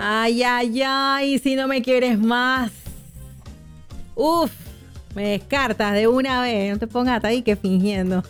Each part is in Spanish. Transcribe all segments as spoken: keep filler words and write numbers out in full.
Ay, ay, ay, si no me quieres más. Uf, me descartas de una vez. No te pongas hasta ahí que fingiendo.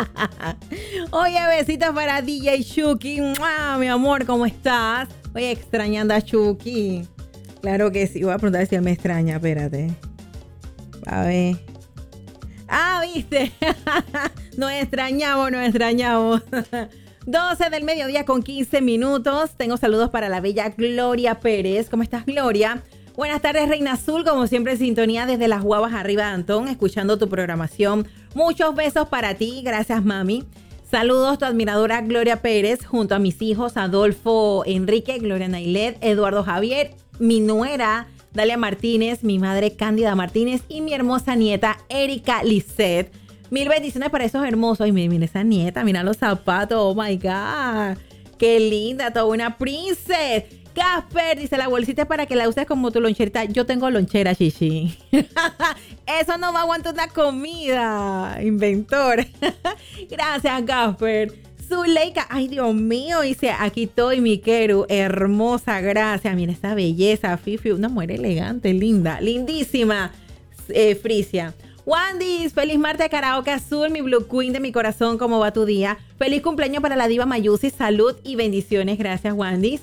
Oye, besitos para D J Shuki. ¡Mua! Mi amor, ¿cómo estás? Oye, extrañando a Shuki. Claro que sí. Voy a preguntar si él me extraña. Espérate. A ver. Ah, ¿viste? Nos extrañamos, nos extrañamos. doce del mediodía con quince minutos. Tengo saludos para la bella Gloria Pérez. ¿Cómo estás, Gloria? Buenas tardes, Reina Azul. Como siempre, en sintonía desde las Guavas arriba de Antón, escuchando tu programación. Muchos besos para ti. Gracias, mami. Saludos, tu admiradora Gloria Pérez, junto a mis hijos Adolfo Enrique, Gloria Nailet, Eduardo Javier, mi nuera Dalia Martínez, mi madre Cándida Martínez y mi hermosa nieta Erika Lisset. Mil bendiciones para esos hermosos. Y mira, mira esa nieta, mira los zapatos. Oh my God. Qué linda, toda una princesa. Casper dice, la bolsita es para que la uses como tu loncherita. Yo tengo lonchera, chichi. Eso no va a aguantar una comida, inventor. Gracias, Casper. Zuleika, ay Dios mío, dice, aquí estoy, mi Keru, hermosa, gracias. Mira esa belleza, Fifi, una mujer elegante, linda, lindísima, eh, Frisia. Wandis, feliz martes karaoke azul, mi Blue Queen de mi corazón, ¿cómo va tu día? Feliz cumpleaños para la diva Mayusi, salud y bendiciones, gracias, Wandis.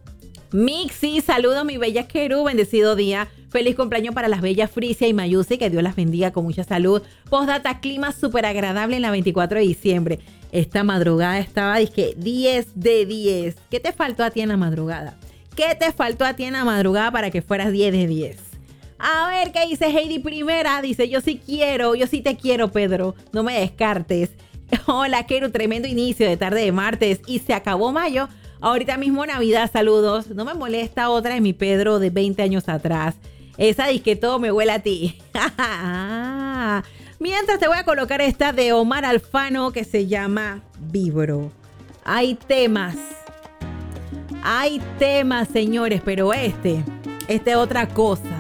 Mixi, saludos, mi bella Keru, bendecido día. Feliz cumpleaños para las bellas Frisia y Mayusi, que Dios las bendiga con mucha salud. Postdata, clima súper agradable en la veinticuatro de diciembre. Esta madrugada estaba, dije, diez de diez. ¿Qué te faltó a ti en la madrugada? ¿Qué te faltó a ti en la madrugada para que fueras diez de diez? A ver, ¿qué dice Heidi Primera? Dice, yo sí quiero, yo sí te quiero, Pedro. No me descartes. Hola, Keru, tremendo inicio de tarde de martes. Y se acabó mayo. Ahorita mismo Navidad, saludos. No me molesta otra de mi Pedro de veinte años atrás. Esa dice que todo me huele a ti. Mientras te voy a colocar esta de Omar Alfano que se llama Vibro. Hay temas. Hay temas, señores, pero este, este es otra cosa.